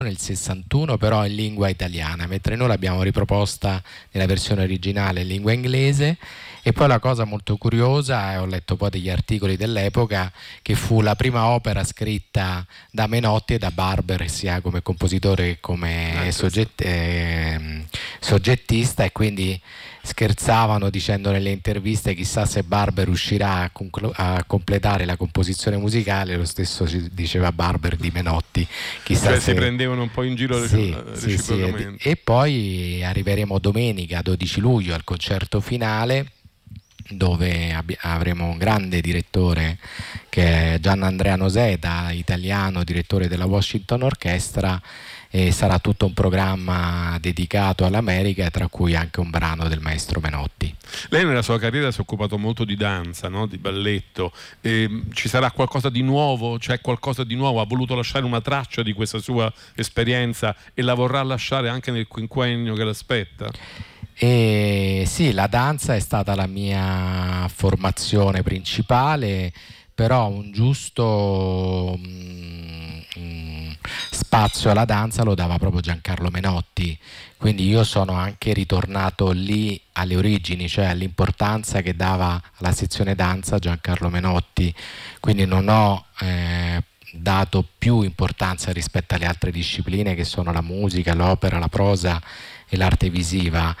nel 61, però in lingua italiana, mentre noi l'abbiamo riproposta nella versione originale in lingua inglese. E poi la cosa molto curiosa, e ho letto poi degli articoli dell'epoca, che fu la prima opera scritta da Menotti e da Barber, sia come compositore che come soggettista, e quindi scherzavano dicendo nelle interviste: chissà se Barber riuscirà a completare la composizione musicale. Lo stesso diceva Barber di Menotti, chissà cioè se si prendevano un po' in giro reciprocamente. E poi arriveremo domenica 12 luglio al concerto finale, dove avremo un grande direttore che è Gian Andrea Noseda, italiano, direttore della Washington Orchestra, e sarà tutto un programma dedicato all'America, tra cui anche un brano del maestro Menotti. Lei nella sua carriera si è occupato molto di danza, no? Di balletto. Ci sarà qualcosa di nuovo? C'è qualcosa di nuovo? Ha voluto lasciare una traccia di questa sua esperienza e la vorrà lasciare anche nel quinquennio che l'aspetta? E sì, la danza è stata la mia formazione principale, però un giusto spazio alla danza lo dava proprio Giancarlo Menotti, quindi io sono anche ritornato lì alle origini, cioè all'importanza che dava alla sezione danza Giancarlo Menotti, quindi non ho dato più importanza rispetto alle altre discipline, che sono la musica, l'opera, la prosa e l'arte visiva.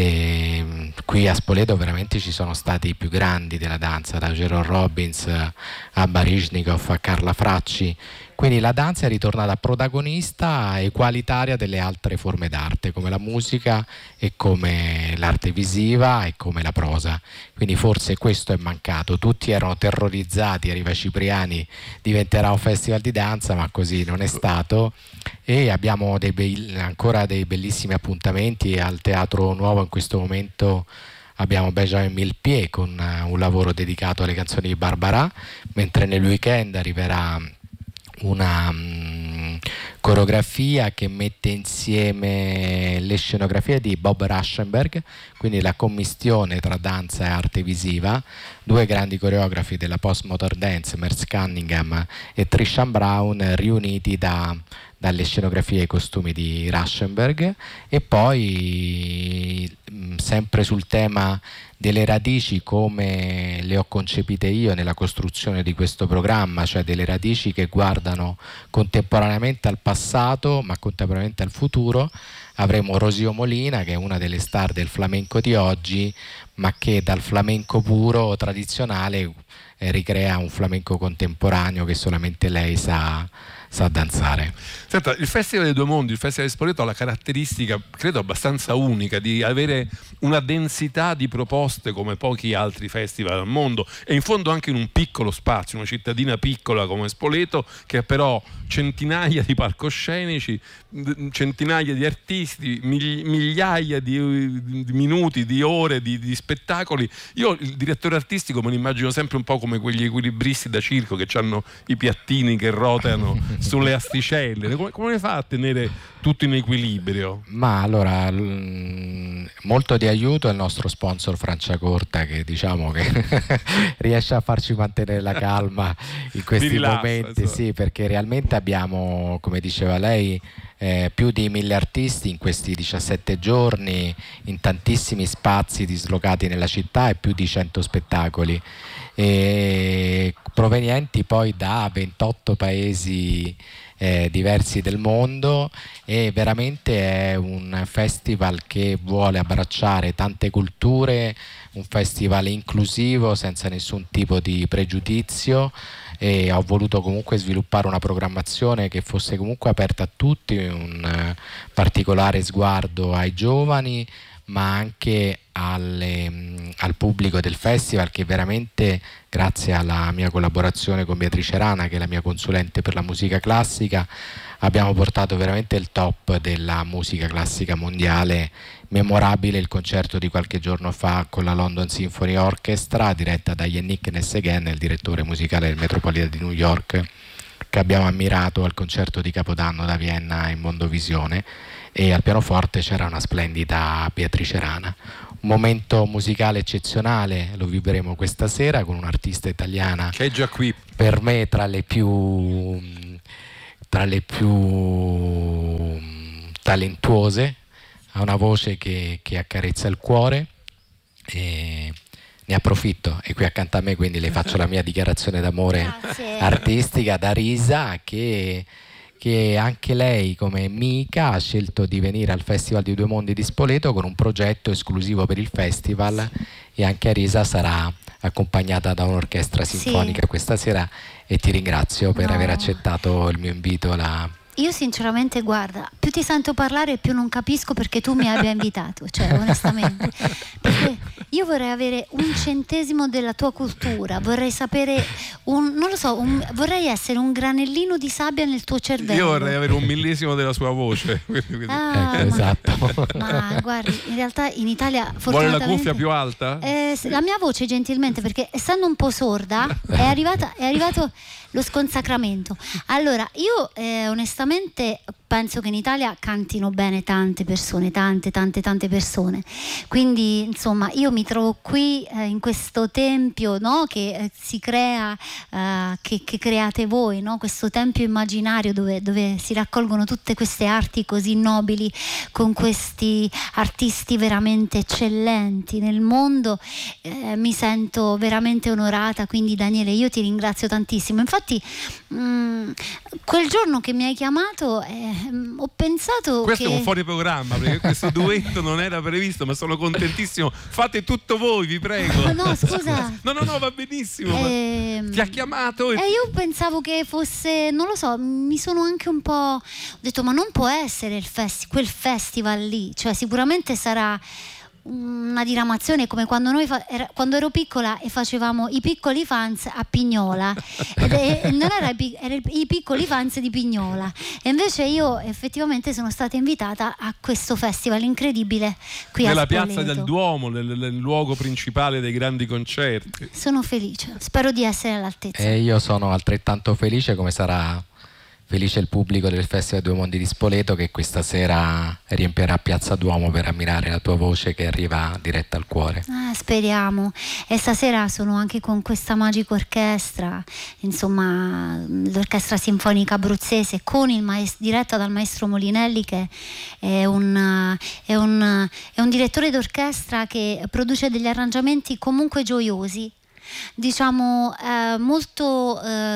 E qui a Spoleto veramente ci sono stati i più grandi della danza, da Jerome Robbins a Baryshnikov a Carla Fracci, quindi la danza è ritornata protagonista egualitaria delle altre forme d'arte, come la musica e come l'arte visiva e come la prosa. Quindi forse questo è mancato. Tutti erano terrorizzati, Riva Cipriani diventerà un festival di danza, ma così non è stato. E abbiamo ancora dei bellissimi appuntamenti al Teatro Nuovo. In questo momento abbiamo Benjamin Millepied con un lavoro dedicato alle canzoni di Barbara, mentre nel weekend arriverà una coreografia che mette insieme le scenografie di Bob Rauschenberg, quindi la commistione tra danza e arte visiva, due grandi coreografi della postmodern dance, Merce Cunningham e Trishan Brown, riuniti dalle scenografie e i costumi di Rauschenberg. E poi sempre sul tema delle radici, come le ho concepite io nella costruzione di questo programma, cioè delle radici che guardano contemporaneamente al passato ma contemporaneamente al futuro, avremo Rosio Molina, che è una delle star del flamenco di oggi, ma che dal flamenco puro tradizionale ricrea un flamenco contemporaneo che solamente lei sa danzare. Senta, il Festival dei Due Mondi, il Festival di Spoleto, ha la caratteristica, credo abbastanza unica, di avere una densità di proposte come pochi altri festival al mondo, e in fondo anche in un piccolo spazio, una cittadina piccola come Spoleto, che ha però centinaia di palcoscenici, centinaia di artisti, migliaia di minuti, di ore di spettacoli. Io il direttore artistico me lo immagino sempre un po' come quegli equilibristi da circo che hanno i piattini che rotano sulle asticelle. Come fa a tenere tutto in equilibrio? Ma allora, molto di aiuto è il nostro sponsor Franciacorta, che diciamo che riesce a farci mantenere la calma in questi momenti, sì, perché realmente abbiamo, come diceva lei, più di 1000 artisti in questi 17 giorni, in tantissimi spazi dislocati nella città, e più di 100 spettacoli, provenienti poi da 28 paesi diversi del mondo. E veramente è un festival che vuole abbracciare tante culture, un festival inclusivo senza nessun tipo di pregiudizio, e ho voluto comunque sviluppare una programmazione che fosse comunque aperta a tutti, un particolare sguardo ai giovani, ma anche al pubblico del festival, che veramente, grazie alla mia collaborazione con Beatrice Rana, che è la mia consulente per la musica classica, abbiamo portato veramente il top della musica classica mondiale. Memorabile il concerto di qualche giorno fa con la London Symphony Orchestra, diretta da Yannick Nesseguin, il direttore musicale del Metropolitan di New York, che abbiamo ammirato al concerto di Capodanno da Vienna in Mondovisione. E al pianoforte c'era una splendida Beatrice Rana. Un momento musicale eccezionale, lo vivremo questa sera con un'artista italiana che è già qui, per me tra le più tra le più talentuose, ha una voce che accarezza il cuore e ne approfitto, è qui accanto a me, quindi le faccio la mia dichiarazione d'amore artistica da Risa, che anche lei come Mica ha scelto di venire al Festival di Due Mondi di Spoleto con un progetto esclusivo per il festival, e anche Arisa sarà accompagnata da un'orchestra sinfonica questa sera, e ti ringrazio per aver accettato il mio invito. Io sinceramente, guarda, più ti sento parlare più non capisco perché tu mi abbia invitato, cioè onestamente, perché io vorrei avere un centesimo della tua cultura, vorrei sapere non lo so, vorrei essere un granellino di sabbia nel tuo cervello. Io vorrei avere un millesimo della sua voce. Ecco, esatto. Ma guardi, in realtà in Italia vuole la cuffia più alta? La mia voce, gentilmente, perché essendo un po' sorda è arrivato lo sconsacramento. Allora, io onestamente penso che in Italia cantino bene tante persone, tante persone, quindi insomma io mi trovo qui in questo tempio, no, che si crea, che create voi, no? Questo tempio immaginario dove si raccolgono tutte queste arti così nobili, con questi artisti veramente eccellenti nel mondo. Mi sento veramente onorata, quindi Daniele, io ti ringrazio tantissimo. Infatti quel giorno che mi hai chiamato ho pensato questo è un fuori programma, perché questo duetto non era previsto, ma sono contentissimo. Fate tutto voi, vi prego. No, scusa. No, va benissimo. Ti ha chiamato io pensavo che fosse, non lo so, mi sono anche un po', ho detto, ma non può essere quel festival lì, cioè sicuramente sarà una diramazione come quando noi quando ero piccola e facevamo i piccoli fans a Pignola non era i piccoli fans di Pignola, e invece io effettivamente sono stata invitata a questo festival incredibile qui nella a Spoleto, piazza del Duomo, nel luogo principale dei grandi concerti. Sono felice, spero di essere all'altezza. E io sono altrettanto felice, come sarà felice il pubblico del Festival Due Mondi di Spoleto, che questa sera riempirà Piazza Duomo per ammirare la tua voce che arriva diretta al cuore. Speriamo. E stasera sono anche con questa magica orchestra, insomma l'orchestra sinfonica abruzzese, con diretta dal maestro Molinelli, che è un direttore d'orchestra che produce degli arrangiamenti comunque gioiosi, diciamo molto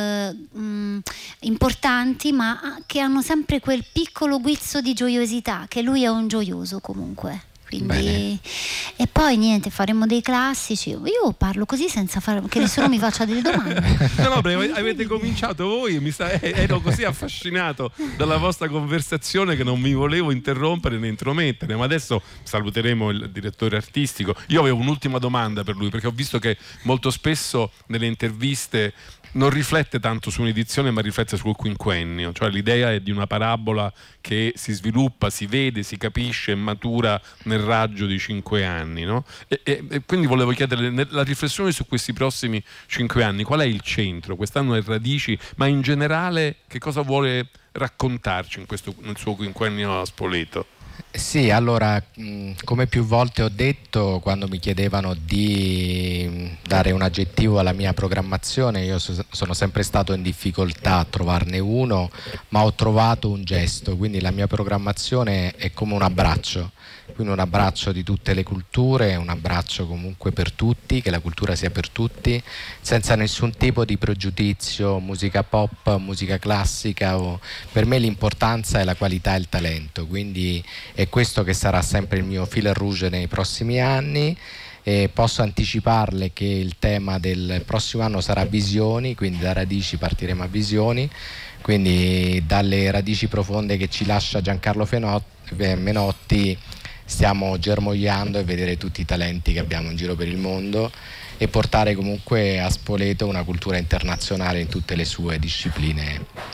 importanti, ma che hanno sempre quel piccolo guizzo di gioiosità, che lui è un gioioso comunque. Quindi, e poi niente, faremo dei classici. Io parlo così senza che nessuno mi faccia delle domande. No, avete cominciato voi, ero così affascinato dalla vostra conversazione che non mi volevo interrompere né intromettere, ma adesso saluteremo il direttore artistico. Io avevo un'ultima domanda per lui, perché ho visto che molto spesso nelle interviste non riflette tanto su un'edizione, ma riflette sul quinquennio, cioè l'idea è di una parabola che si sviluppa, si vede, si capisce e matura nel raggio di 5 anni, no? E quindi volevo chiedere la riflessione su questi prossimi 5 anni: qual è il centro? Quest'anno è Radici, ma in generale che cosa vuole raccontarci nel suo quinquennio a Spoleto? Sì, allora, come più volte ho detto, quando mi chiedevano di dare un aggettivo alla mia programmazione, io sono sempre stato in difficoltà a trovarne uno, ma ho trovato un gesto. Quindi la mia programmazione è come un abbraccio, quindi un abbraccio di tutte le culture, un abbraccio comunque per tutti, che la cultura sia per tutti, senza nessun tipo di pregiudizio, musica pop, musica classica. Per me l'importanza è la qualità e il talento, quindi è questo che sarà sempre il mio fil rouge nei prossimi anni. E posso anticiparle che il tema del prossimo anno sarà visioni, quindi da Radici partiremo a visioni, quindi dalle radici profonde che ci lascia Giancarlo Menotti stiamo germogliando, e vedere tutti i talenti che abbiamo in giro per il mondo e portare comunque a Spoleto una cultura internazionale in tutte le sue discipline.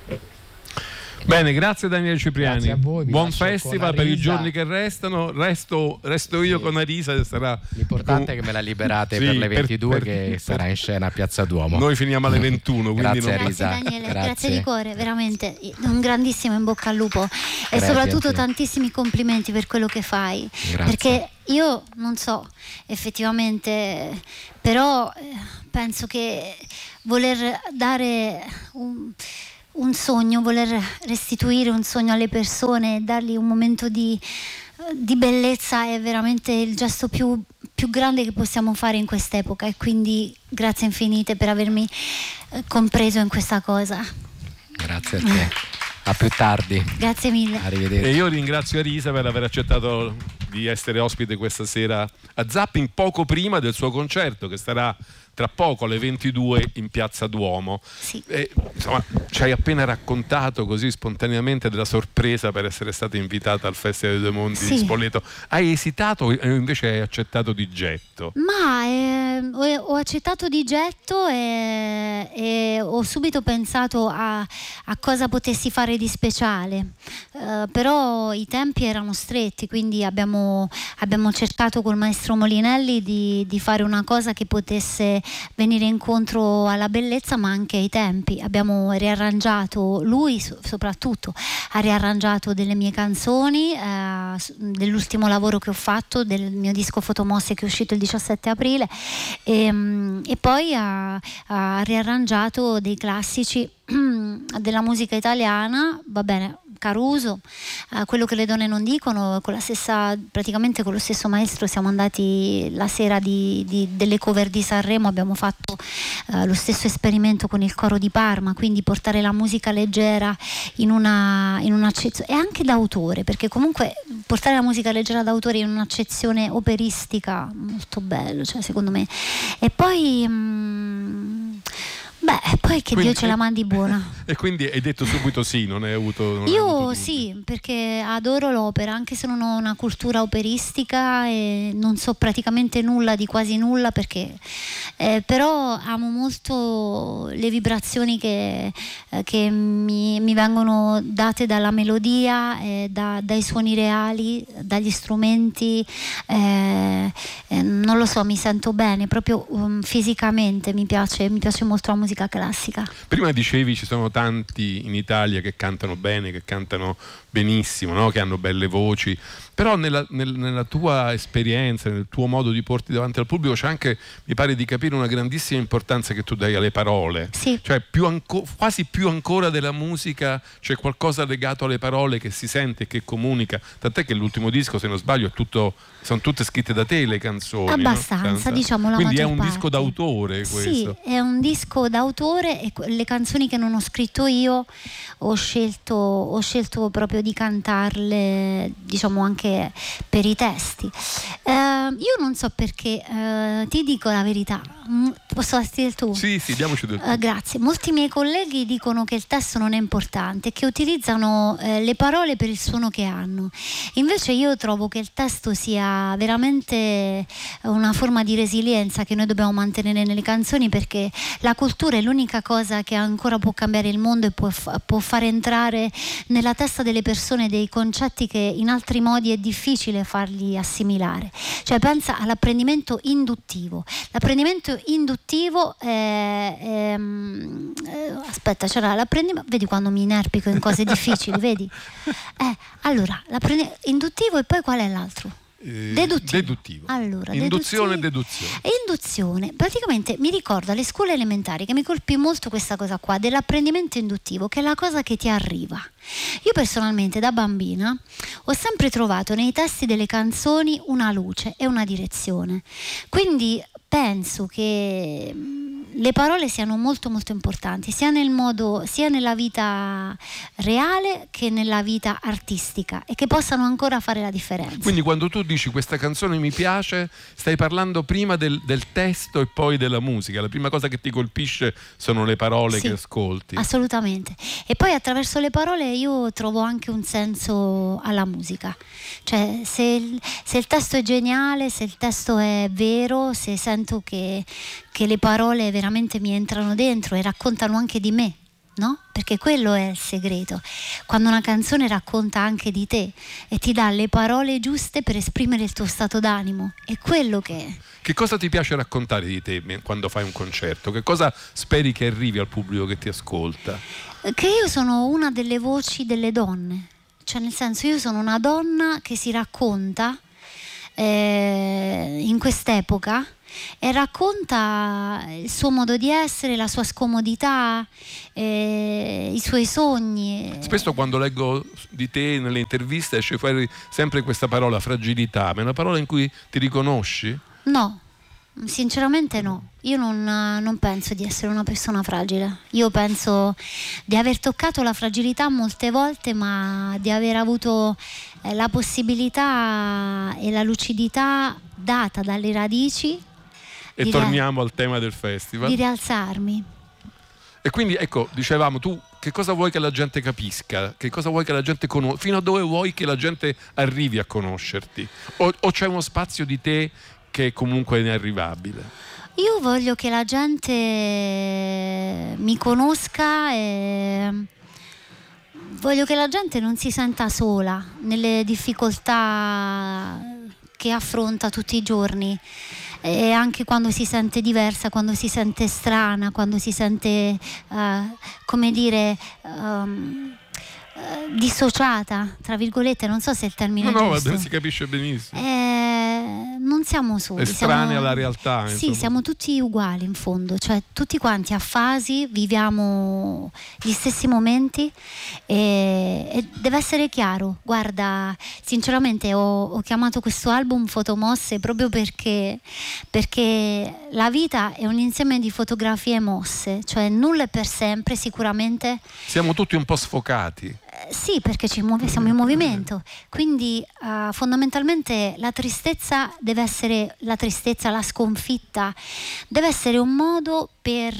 Bene, grazie Daniele Cipriani. Grazie a voi, buon festival per i giorni che restano. Resto io con Arisa. Sarà l'importante è che me la liberate per le 22 che sarà in scena a Piazza Duomo. Noi finiamo alle 21. Grazie Arisa. Grazie Daniele, grazie di cuore, veramente un grandissimo in bocca al lupo. Grazie, e soprattutto tantissimi complimenti per quello che fai. Grazie. Perché io non so effettivamente, però penso che voler dare un sogno, voler restituire un sogno alle persone e dargli un momento di bellezza è veramente il gesto più grande che possiamo fare in quest'epoca, e quindi grazie infinite per avermi compreso in questa cosa. Grazie a te. A più tardi. Grazie mille. Arrivederci. E io ringrazio Arisa per aver accettato di essere ospite questa sera a Zapping, poco prima del suo concerto che sarà tra poco alle 22 in Piazza Duomo. Sì. Insomma, ci hai appena raccontato così spontaneamente della sorpresa per essere stata invitata al Festival dei Due Mondi di Spoleto. Hai esitato o invece hai accettato di getto? Ma ho accettato di getto e ho subito pensato a cosa potessi fare di speciale, però i tempi erano stretti, quindi abbiamo cercato col maestro Molinelli di fare una cosa che potesse venire incontro alla bellezza ma anche ai tempi. Abbiamo riarrangiato, lui soprattutto ha riarrangiato delle mie canzoni dell'ultimo lavoro che ho fatto, del mio disco Fotomosse che è uscito il 17 aprile, e poi ha riarrangiato dei classici della musica italiana, va bene, Caruso, Quello che le donne non dicono, praticamente con lo stesso maestro siamo andati la sera delle cover di Sanremo, abbiamo fatto lo stesso esperimento con il coro di Parma, quindi portare la musica leggera in un'accezione, e anche d'autore, perché comunque portare la musica leggera d'autore in un'accezione operistica molto bello, cioè secondo me. E poi poi che Dio ce la mandi buona. E quindi hai detto subito sì, non hai avuto... Io sì, perché adoro l'opera, anche se non ho una cultura operistica e non so praticamente nulla di quasi nulla, perché però amo molto le vibrazioni che mi vengono date dalla melodia, dai suoni reali, dagli strumenti, non lo so, mi sento bene proprio fisicamente, mi piace molto la musica classica. Prima dicevi ci sono tanti in Italia che cantano bene, che cantano benissimo, no? Che hanno belle voci, però nella tua esperienza, nel tuo modo di porti davanti al pubblico c'è anche, mi pare di capire, una grandissima importanza che tu dai alle parole. Sì. Cioè quasi più ancora della musica c'è qualcosa legato alle parole che si sente e che comunica, tant'è che l'ultimo disco, se non sbaglio, sono tutte scritte da te le canzoni. Abbastanza, no? Diciamo la quindi maggior è un parte. disco d'autore questo. Sì, è un disco d'autore, e le canzoni che non ho scritto io ho scelto proprio di cantarle, diciamo, anche per i testi. Io non so perché, ti dico la verità, posso darti del tuo? Sì, diamoci del tuo. Grazie. Molti miei colleghi dicono che il testo non è importante, che utilizzano le parole per il suono che hanno. Invece io trovo che il testo sia veramente una forma di resilienza che noi dobbiamo mantenere nelle canzoni, perché la cultura è l'unica cosa che ancora può cambiare il mondo e può far entrare nella testa delle persone dei concetti che in altri modi è difficile farli assimilare. Cioè pensa all'apprendimento induttivo. L'apprendimento induttivo aspetta, c'era l'apprendimento, vedi quando mi inerpico in cose difficili, vedi? Allora, induttivo, e poi qual è l'altro? Deduttivo. Allora, induzione e deduzione. Induzione, praticamente mi ricordo alle scuole elementari che mi colpì molto questa cosa qua dell'apprendimento induttivo, che è la cosa che ti arriva. Io personalmente da bambina ho sempre trovato nei testi delle canzoni una luce e una direzione, quindi penso che le parole siano molto molto importanti, sia nella vita reale che nella vita artistica, e che possano ancora fare la differenza. Quindi quando tu dici questa canzone mi piace, stai parlando prima del testo e poi della musica. La prima cosa che ti colpisce sono le parole che ascolti. Assolutamente. E poi attraverso le parole io trovo anche un senso alla musica. Cioè se il testo è geniale, se il testo è vero, se sento che le parole veramente mi entrano dentro e raccontano anche di me, no? Perché quello è il segreto. Quando una canzone racconta anche di te e ti dà le parole giuste per esprimere il tuo stato d'animo, è quello che... Che cosa ti piace raccontare di te quando fai un concerto? Che cosa speri che arrivi al pubblico che ti ascolta? Che io sono una delle voci delle donne. Cioè, nel senso, io sono una donna che si racconta in quest'epoca e racconta il suo modo di essere, la sua scomodità, i suoi sogni. Spesso quando leggo di te nelle interviste esce fuori sempre questa parola fragilità, ma è una parola in cui ti riconosci? No, sinceramente no. Io non penso di essere una persona fragile. Io penso di aver toccato la fragilità molte volte, ma di aver avuto la possibilità e la lucidità data dalle radici. E torniamo al tema del festival. Di rialzarmi. E quindi ecco, dicevamo, tu che cosa vuoi che la gente capisca? Che cosa vuoi che la gente conosca? Fino a dove vuoi che la gente arrivi a conoscerti? O c'è uno spazio di te che è comunque inarrivabile? Io voglio che la gente mi conosca e voglio che la gente non si senta sola nelle difficoltà che affronta tutti i giorni, e anche quando si sente diversa, quando si sente strana, quando si sente come dire dissociata, tra virgolette, non so se il termine è giusto. No, si capisce benissimo. Non siamo soli, estranei alla realtà. Sì, insomma. siamo tutti uguali in fondo, cioè tutti quanti a fasi viviamo gli stessi momenti e deve essere chiaro. Guarda, sinceramente ho chiamato questo album Fotomosse proprio perché la vita è un insieme di fotografie mosse, cioè nulla è per sempre, sicuramente. Siamo tutti un po' sfocati. Sì, perché siamo in movimento, quindi fondamentalmente la tristezza deve essere la tristezza, la sconfitta deve essere un modo per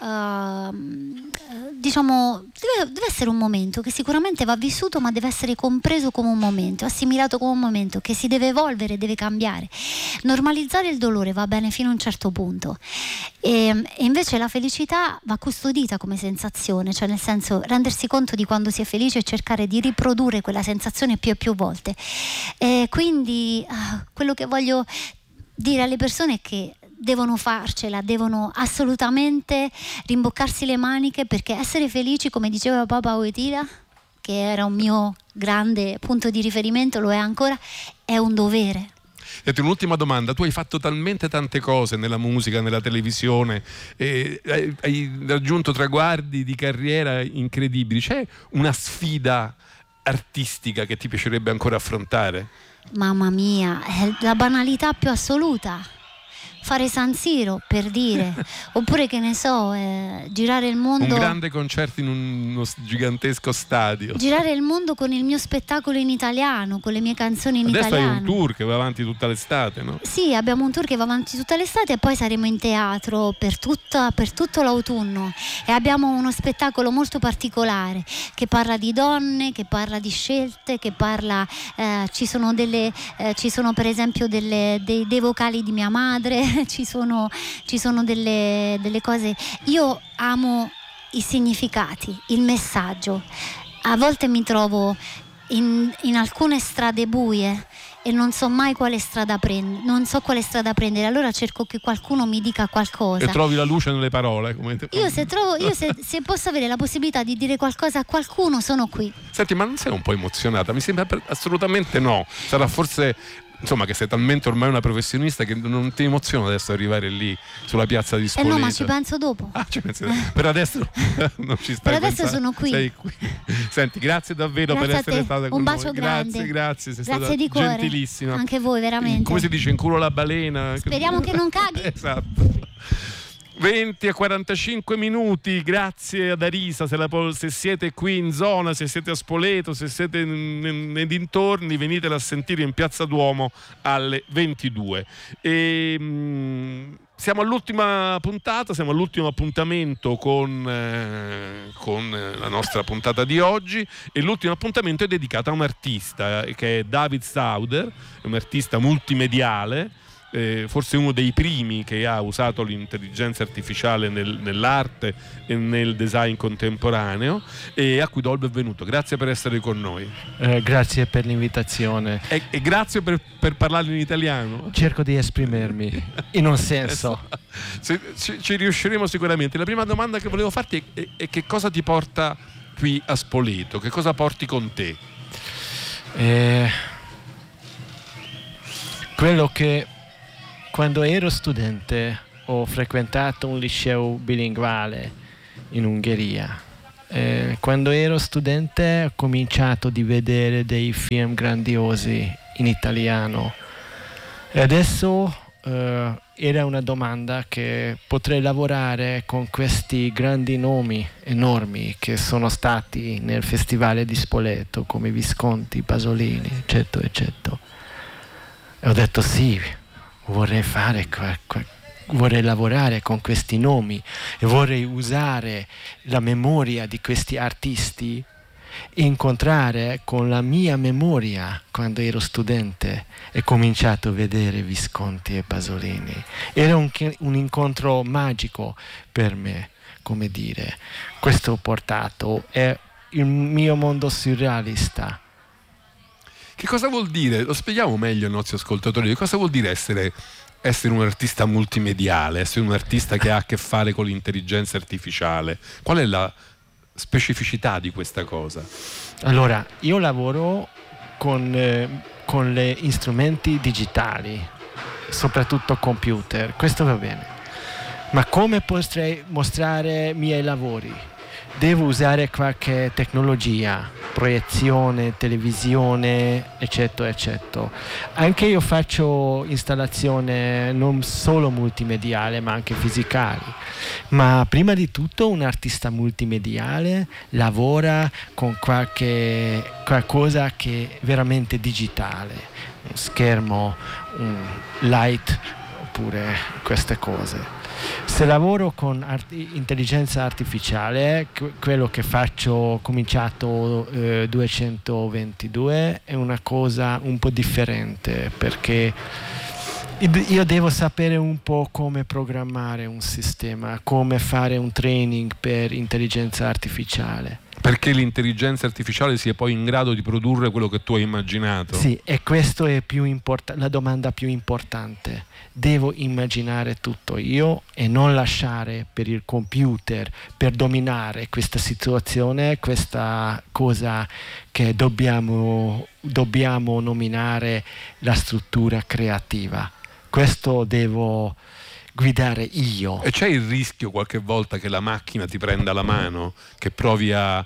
diciamo deve essere un momento che sicuramente va vissuto, ma deve essere compreso come un momento, assimilato come un momento che si deve evolvere, deve cambiare. Normalizzare il dolore va bene fino a un certo punto, e invece la felicità va custodita come sensazione, cioè nel senso rendersi conto di quando si è felice e cercare di riprodurre quella sensazione più e più volte. Quindi quello che voglio dire alle persone è che devono farcela, devono assolutamente rimboccarsi le maniche, perché essere felici, come diceva Papa Wojtyla, che era un mio grande punto di riferimento, lo è ancora, è un dovere. Senti, un'ultima domanda: tu hai fatto talmente tante cose nella musica, nella televisione, hai raggiunto traguardi di carriera incredibili, c'è una sfida artistica che ti piacerebbe ancora affrontare? Mamma mia, è la banalità più assoluta. Fare San Siro, per dire, oppure che ne so, girare il mondo. Un grande concerto in uno gigantesco stadio. Girare il mondo con il mio spettacolo in italiano, con le mie canzoni in italiano. Adesso hai un tour che va avanti tutta l'estate, no? Sì, abbiamo un tour che va avanti tutta l'estate e poi saremo in teatro per tutto l'autunno, e abbiamo uno spettacolo molto particolare che parla di donne, che parla di scelte, che parla ci sono per esempio dei vocali di mia madre. Ci sono delle cose. Io amo i significati, il messaggio. A volte mi trovo in alcune strade buie e non so mai quale strada prendere, allora cerco che qualcuno mi dica qualcosa. E trovi la luce nelle parole. Se posso avere la possibilità di dire qualcosa a qualcuno, sono qui. Senti, ma non sei un po' emozionata? Mi sembra assolutamente no. Sarà forse, insomma, che sei talmente ormai una professionista che non ti emoziona adesso arrivare lì sulla piazza di Spoleto. No, ma ci penso dopo. Ci pensi dopo. Per adesso non ci stai. Per adesso sono qui. Sei qui. Senti, grazie davvero per essere stata con noi. Un noi. bacio grande. Grazie, sei stata stata di cuore. Gentilissima. Anche voi, veramente. Come si dice, in culo la balena. Speriamo che non caghi. Esatto. 20:45 minuti, grazie ad Arisa. Se siete qui in zona, se siete a Spoleto, se siete nei dintorni, venitela a sentire in Piazza Duomo alle 22. Siamo all'ultima puntata, siamo all'ultimo appuntamento con la nostra puntata di oggi, e l'ultimo appuntamento è dedicato a un artista che è David Sauder, un artista multimediale. Forse uno dei primi che ha usato l'intelligenza artificiale nell'arte e nel design contemporaneo, e a cui do il benvenuto. Grazie per essere con noi. Grazie per l'invitazione. E grazie per parlare in italiano. Cerco di esprimermi in un senso. Ci riusciremo sicuramente. La prima domanda che volevo farti è che cosa ti porta qui a Spoleto? Che cosa porti con te? quello che quando ero studente ho frequentato un liceo bilinguale in Ungheria. Quando ero studente ho cominciato a vedere dei film grandiosi in italiano e adesso era una domanda che potrei lavorare con questi grandi nomi enormi che sono stati nel Festival di Spoleto come Visconti, Pasolini, eccetera, eccetera. E ho detto sì, vorrei lavorare con questi nomi e vorrei usare la memoria di questi artisti, incontrare con la mia memoria quando ero studente e cominciato a vedere Visconti e Pasolini. Era un incontro magico per me, come dire. Questo ho portato, è il mio mondo surrealista. Che cosa vuol dire? Lo spieghiamo meglio ai nostri ascoltatori. Cosa vuol dire essere un artista multimediale, essere un artista che ha a che fare con l'intelligenza artificiale? Qual è la specificità di questa cosa? Allora, io lavoro con gli strumenti digitali, soprattutto computer, questo va bene. Ma come potrei mostrare i miei lavori? Devo usare qualche tecnologia, proiezione, televisione, eccetera, eccetera. Anche io faccio installazione non solo multimediale, ma anche fisicali. Ma prima di tutto un artista multimediale lavora con qualcosa che è veramente digitale, un schermo, un light, oppure queste cose. Se lavoro con intelligenza artificiale, quello che faccio, ho cominciato 222, è una cosa un po' differente, perché io devo sapere un po' come programmare un sistema, come fare un training per intelligenza artificiale. Perché l'intelligenza artificiale sia poi in grado di produrre quello che tu hai immaginato. Sì, e questo è la domanda più importante. Devo immaginare tutto io e non lasciare per il computer per dominare questa situazione, questa cosa che dobbiamo nominare la struttura creativa. Questo devo guidare io. E c'è il rischio qualche volta che la macchina ti prenda la mano, che provi a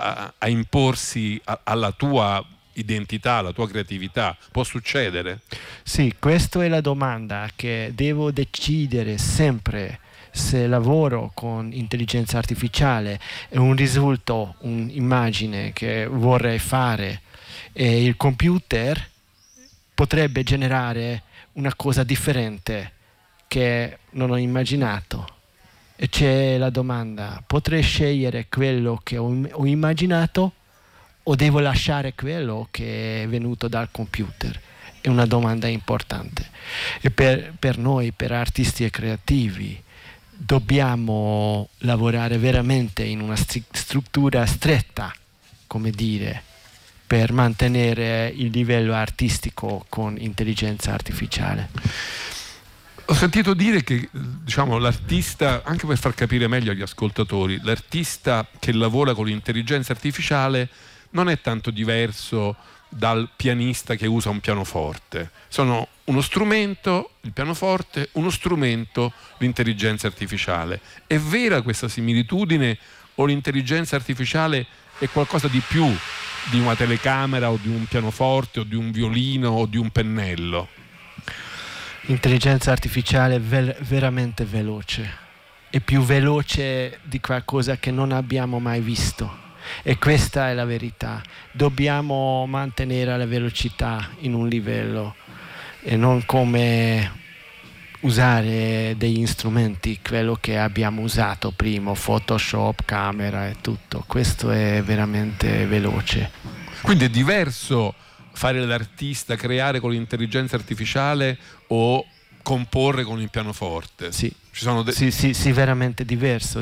imporsi alla tua identità, alla tua creatività? Può succedere? Sì, questa è la domanda che devo decidere sempre. Se lavoro con intelligenza artificiale e un risultato, un'immagine che vorrei fare, e il computer potrebbe generare una cosa differente che non ho immaginato. E c'è la domanda: potrei scegliere quello che ho immaginato o devo lasciare quello che è venuto dal computer? È una domanda importante. E per noi, per artisti e creativi, dobbiamo lavorare veramente in una struttura stretta, come dire, per mantenere il livello artistico con intelligenza artificiale. Ho sentito dire che, diciamo, l'artista, anche per far capire meglio agli ascoltatori, l'artista che lavora con l'intelligenza artificiale non è tanto diverso dal pianista che usa un pianoforte. Sono uno strumento, il pianoforte, uno strumento, l'intelligenza artificiale. È vera questa similitudine o l'intelligenza artificiale è qualcosa di più di una telecamera o di un pianoforte o di un violino o di un pennello? L'intelligenza artificiale è veramente veloce, è più veloce di qualcosa che non abbiamo mai visto, e questa è la verità. Dobbiamo mantenere la velocità in un livello e non come usare degli strumenti, quello che abbiamo usato prima, Photoshop, camera e tutto. Questo è veramente veloce. Quindi è diverso fare l'artista, creare con l'intelligenza artificiale o comporre con il pianoforte? Sì, ci sono sì, veramente diverso.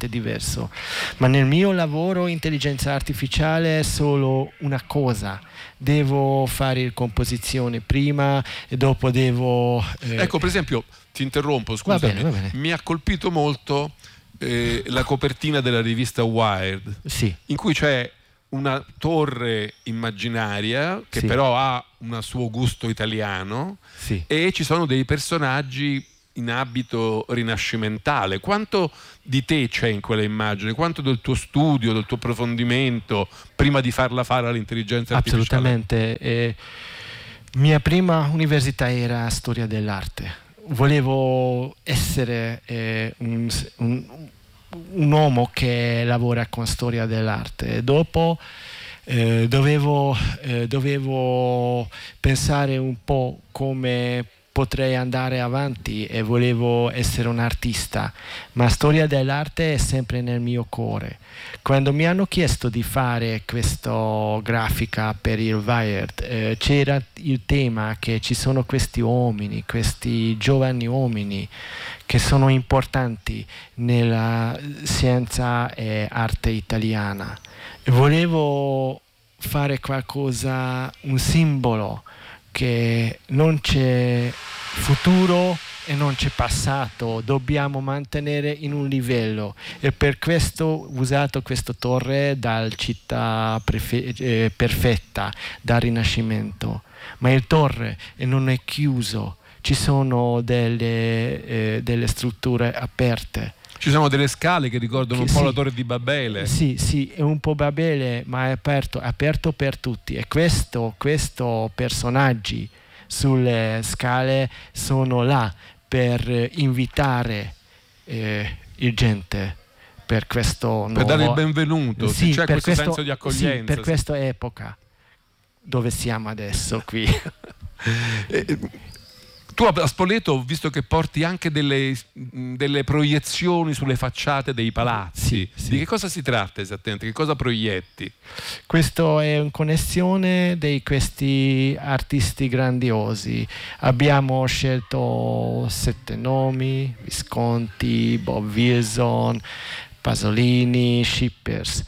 Ma nel mio lavoro intelligenza artificiale è solo una cosa. Devo fare composizione prima e dopo devo... Ecco, per esempio, ti interrompo, scusami. Va bene. Mi ha colpito molto la copertina della rivista Wired, sì, in cui c'è una torre immaginaria che però ha un suo gusto italiano, e ci sono dei personaggi in abito rinascimentale. Quanto di te c'è in quella immagine? Quanto del tuo studio, del tuo approfondimento prima di farla fare all'intelligenza artificiale? Assolutamente. Mia prima università era storia dell'arte. Volevo essere un uomo che lavora con storia dell'arte. Dopo dovevo pensare un po' come potrei andare avanti, e volevo essere un artista, ma storia dell'arte è sempre nel mio cuore. Quando mi hanno chiesto di fare questa grafica per il Wired, c'era il tema che ci sono questi uomini, questi giovani uomini che sono importanti nella scienza e arte italiana. Volevo fare qualcosa, un simbolo che non c'è futuro e non c'è passato, dobbiamo mantenere in un livello, e per questo ho usato questa torre dal città perfetta, dal Rinascimento. Ma il torre non è chiuso, ci sono delle strutture aperte. Ci sono delle scale che ricordano un po' la Torre di Babele. Sì, è un po' Babele, ma è aperto per tutti. E questo personaggi sulle scale sono là per invitare il gente per questo nuovo... Per dare il benvenuto, c'è questo senso di accoglienza. Sì, per questa epoca dove siamo adesso qui. Tu a Spoleto ho visto che porti anche delle proiezioni sulle facciate dei palazzi. Di che cosa si tratta esattamente? Che cosa proietti? Questo è una connessione di questi artisti grandiosi. Abbiamo scelto 7 nomi: Visconti, Bob Wilson, Pasolini, Schippers.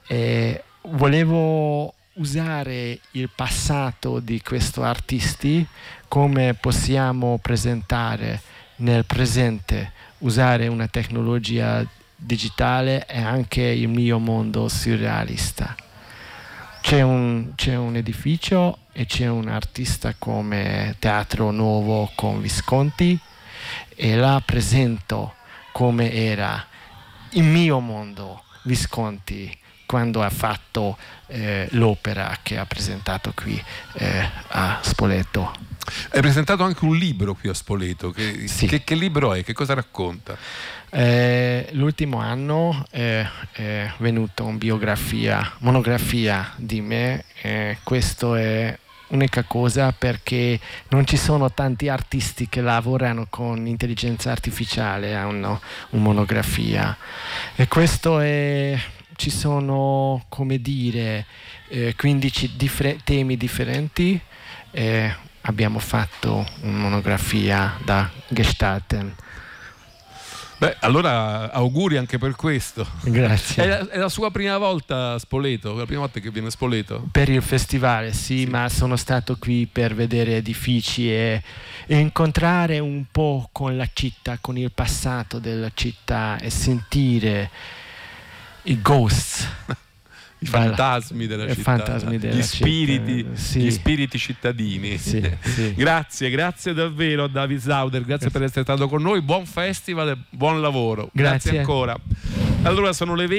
Volevo usare il passato di questi artisti, come possiamo presentare nel presente, usare una tecnologia digitale e anche il mio mondo surrealista. C'è un edificio e c'è un artista come Teatro Nuovo con Visconti, e la presento come era il mio mondo Visconti quando ha fatto l'opera che ha presentato qui a Spoleto. Hai presentato anche un libro qui a Spoleto. Che libro è? Che cosa racconta? L'ultimo anno è venuta una monografia di me. Questo è unica cosa perché non ci sono tanti artisti che lavorano con intelligenza artificiale, hanno una monografia. E questo ci sono, come dire, 15 temi differenti. Abbiamo fatto una monografia da gestalten. Beh, allora auguri anche per questo. Grazie. È la sua prima volta a Spoleto? La prima volta che viene a Spoleto? Per il festival, sì, ma sono stato qui per vedere edifici e incontrare un po' con la città, con il passato della città, e sentire i ghosts. I fantasmi della città, gli spiriti cittadini. Sì. Grazie davvero a David Sauder, grazie per essere stato con noi, buon festival e buon lavoro. Grazie ancora. Allora sono le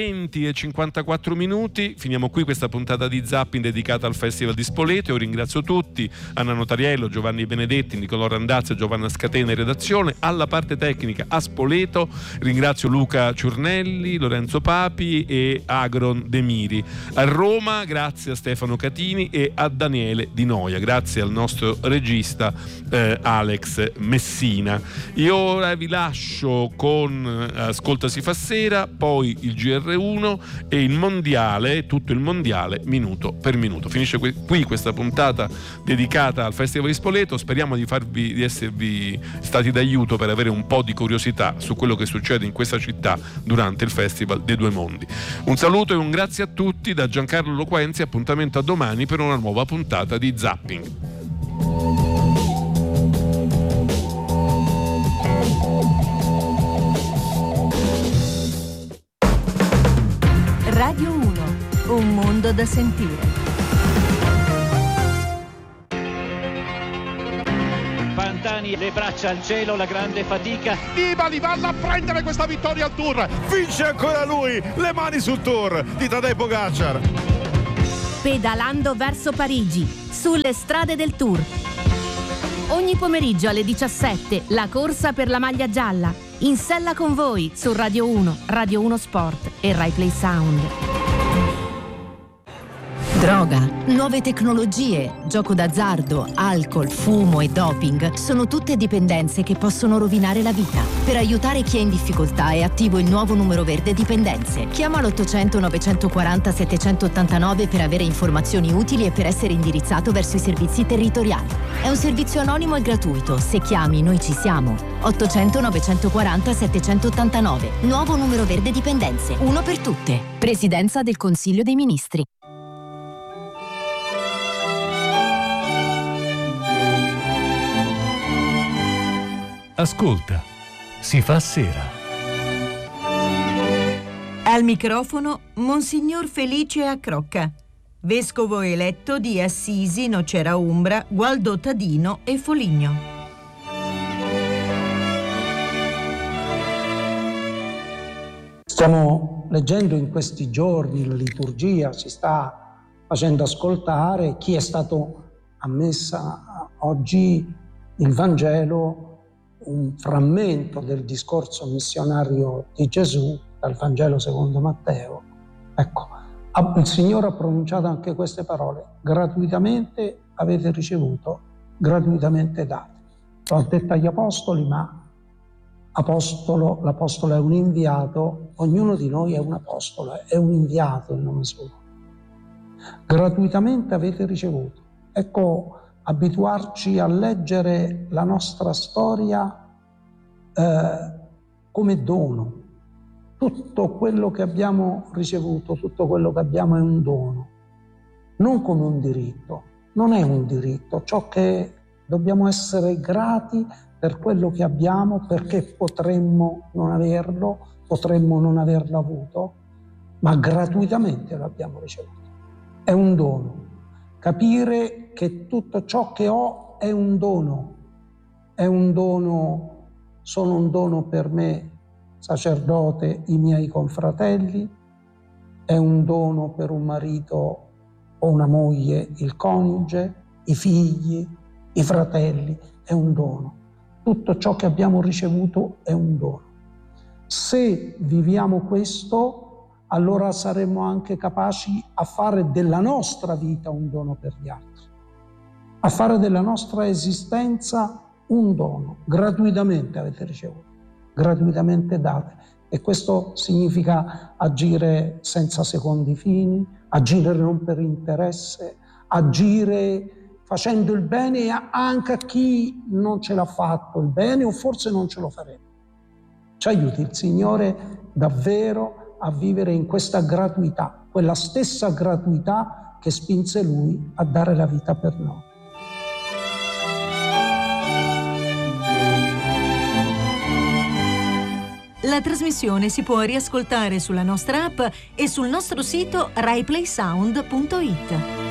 20:54, finiamo qui questa puntata di Zapping dedicata al Festival di Spoleto. Io ringrazio tutti: Anna Notariello, Giovanni Benedetti, Nicolò Randazzo e Giovanna Scatena in redazione. Alla parte tecnica a Spoleto ringrazio Luca Ciurnelli, Lorenzo Papi e Agron De Miri. A Roma grazie a Stefano Catini e a Daniele Di Noia, grazie al nostro regista Alex Messina. Io ora vi lascio con Ascolta si fa sera, poi il GR1 e il mondiale, tutto il mondiale minuto per minuto. Finisce qui questa puntata dedicata al Festival di Spoleto. Speriamo di esservi stati d'aiuto per avere un po' di curiosità su quello che succede in questa città durante il Festival dei Due Mondi. Un saluto e un grazie a tutti da Giancarlo Loquenzi. Appuntamento a domani per una nuova puntata di Zapping. Radio 1, un mondo da sentire. Pantani, le braccia al cielo, la grande fatica. Nibali va a prendere questa vittoria al Tour. Vince ancora lui, le mani sul Tour di Tadej Pogačar. Pedalando verso Parigi, sulle strade del Tour. Ogni pomeriggio alle 17, la corsa per la maglia gialla. In sella con voi su Radio 1, Radio 1 Sport e Rai Play Sound. Droga, nuove tecnologie, gioco d'azzardo, alcol, fumo e doping sono tutte dipendenze che possono rovinare la vita. Per aiutare chi è in difficoltà è attivo il nuovo numero verde dipendenze. Chiama l'800 940 789 per avere informazioni utili e per essere indirizzato verso i servizi territoriali. È un servizio anonimo e gratuito. Se chiami, noi ci siamo. 800 940 789. Nuovo numero verde dipendenze. Uno per tutte. Presidenza del Consiglio dei Ministri. Ascolta, si fa sera. Al microfono Monsignor Felice Accrocca, vescovo eletto di Assisi, Nocera Umbra, Gualdo Tadino e Foligno. Stiamo leggendo in questi giorni, la liturgia si sta facendo ascoltare, chi è stato a messa oggi, il Vangelo, un frammento del discorso missionario di Gesù dal Vangelo secondo Matteo. Ecco, il Signore ha pronunciato anche queste parole: gratuitamente avete ricevuto, gratuitamente date. Lo ha detto agli apostoli, ma l'apostolo è un inviato, ognuno di noi è un apostolo, è un inviato in nome suo. Gratuitamente avete ricevuto. Ecco, abituarci a leggere la nostra storia come dono. Tutto quello che abbiamo ricevuto, tutto quello che abbiamo è un dono, non come un diritto. Non è un diritto, ciò che dobbiamo essere grati per quello che abbiamo, perché potremmo non averlo, potremmo non averlo avuto, ma gratuitamente lo abbiamo ricevuto. È un dono. Capire che tutto ciò che ho è un dono, sono un dono per me, sacerdote, i miei confratelli, è un dono per un marito o una moglie, il coniuge, i figli, i fratelli, è un dono. Tutto ciò che abbiamo ricevuto è un dono. Se viviamo questo, allora saremo anche capaci a fare della nostra vita un dono per gli altri, a fare della nostra esistenza un dono. Gratuitamente avete ricevuto, gratuitamente date. E questo significa agire senza secondi fini, agire non per interesse, agire facendo il bene anche a chi non ce l'ha fatto il bene o forse non ce lo faremo. Ci aiuti il Signore davvero a vivere in questa gratuità, quella stessa gratuità che spinse Lui a dare la vita per noi. La trasmissione si può riascoltare sulla nostra app e sul nostro sito raiplaysound.it.